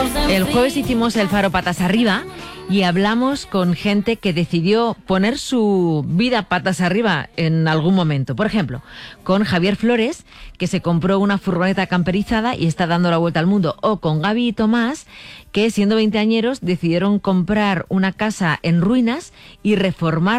El jueves hicimos el Faro Patas Arriba y hablamos con gente que decidió poner su vida patas arriba en algún momento. Por ejemplo, con Javier Flores, que se compró una furgoneta camperizada y está dando la vuelta al mundo. O con Gaby y Tomás, que siendo veinteañeros decidieron comprar una casa en ruinas y reformar